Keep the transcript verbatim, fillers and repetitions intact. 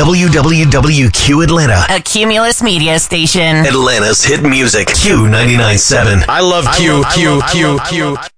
W W W Q Atlanta. A Cumulus media station. Atlanta's hit music. Q ninety-nine point seven. I love Q, I Q, love, Q, I love, Q. I love,